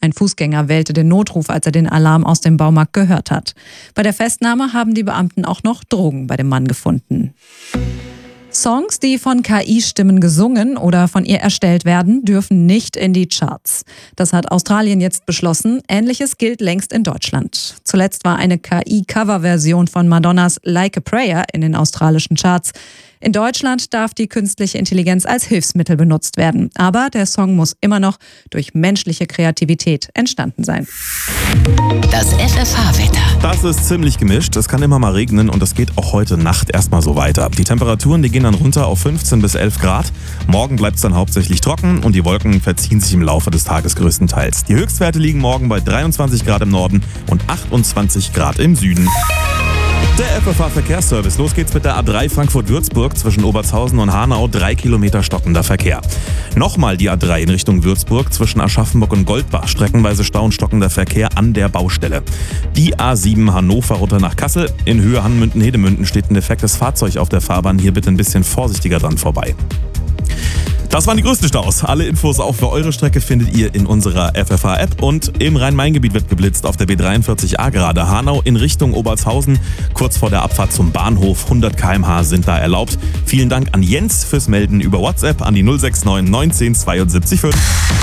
Ein Fußgänger wählte den Notruf, als er den Alarm aus dem Baumarkt gehört hat. Bei der Festnahme haben die Beamten auch noch Drogen bei dem Mann gefunden. Songs, die von KI-Stimmen gesungen oder von ihr erstellt werden, dürfen nicht in die Charts. Das hat Australien jetzt beschlossen. Ähnliches gilt längst in Deutschland. Zuletzt war eine KI-Cover-Version von Madonnas Like a Prayer in den australischen Charts. In Deutschland darf die künstliche Intelligenz als Hilfsmittel benutzt werden. Aber der Song muss immer noch durch menschliche Kreativität entstanden sein. Das FFH-Wetter. Das ist ziemlich gemischt. Es kann immer mal regnen und das geht auch heute Nacht erstmal so weiter. Die Temperaturen, die gehen dann runter auf 15 bis 11 Grad. Morgen bleibt es dann hauptsächlich trocken und die Wolken verziehen sich im Laufe des Tages größtenteils. Die Höchstwerte liegen morgen bei 23 Grad im Norden und 28 Grad im Süden. Der FFH-Verkehrsservice. Los geht's mit der A3 Frankfurt-Würzburg zwischen Obertshausen und Hanau. 3 Kilometer stockender Verkehr. Nochmal die A3 in Richtung Würzburg zwischen Aschaffenburg und Goldbach. Streckenweise Stau und stockender Verkehr an der Baustelle. Die A7 Hannover runter nach Kassel. In Höhe Hanmünden-Hedemünden steht ein defektes Fahrzeug auf der Fahrbahn. Hier bitte ein bisschen vorsichtiger dran vorbei. Das waren die größten Staus. Alle Infos auch für eure Strecke findet ihr in unserer FFH-App. Und im Rhein-Main-Gebiet wird geblitzt auf der B43a gerade. Hanau in Richtung Obertshausen. Kurz vor der Abfahrt zum Bahnhof. 100 km/h sind da erlaubt. Vielen Dank an Jens fürs Melden über WhatsApp an die 069 19 72 5.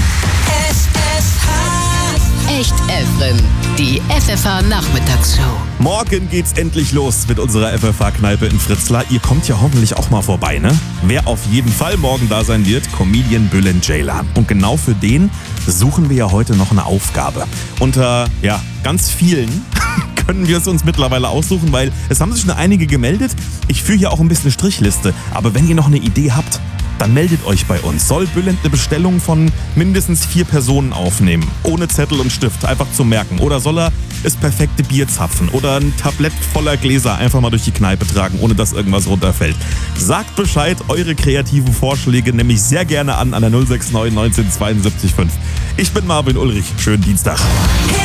Echt Efren, die FFH-Nachmittagsshow. Morgen geht's endlich los mit unserer FFH-Kneipe in Fritzlar. Ihr kommt ja hoffentlich auch mal vorbei, ne? Wer auf jeden Fall morgen da sein wird, Comedian Bülent Ceylan. Und genau für den suchen wir ja heute noch eine Aufgabe. Unter, ganz vielen können wir es uns mittlerweile aussuchen, weil es haben sich schon einige gemeldet. Ich führe hier auch ein bisschen Strichliste. Aber wenn ihr noch eine Idee habt, dann meldet euch bei uns. Soll Bülent eine Bestellung von mindestens 4 Personen aufnehmen? Ohne Zettel und Stift, einfach zum Merken. Oder soll er das perfekte Bier zapfen? Oder ein Tablett voller Gläser einfach mal durch die Kneipe tragen, ohne dass irgendwas runterfällt? Sagt Bescheid, eure kreativen Vorschläge nehme ich sehr gerne an der 069 19 72 5. Ich bin Marvin Ulrich. Schönen Dienstag.